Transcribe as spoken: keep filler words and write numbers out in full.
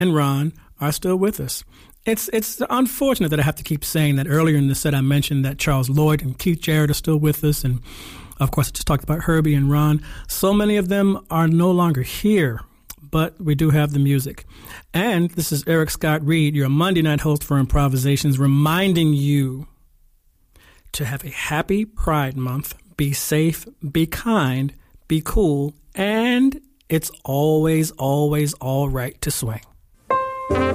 and Ron are still with us. It's it's unfortunate that I have to keep saying that. Earlier in the set, I mentioned that Charles Lloyd and Keith Jarrett are still with us. And, of course, I just talked about Herbie and Ron. So many of them are no longer here, but we do have the music. And this is Eric Scott Reed, your Monday night host for Improvisations, reminding you to have a happy Pride Month. Be safe, be kind, be cool, and it's always, always all right to swing.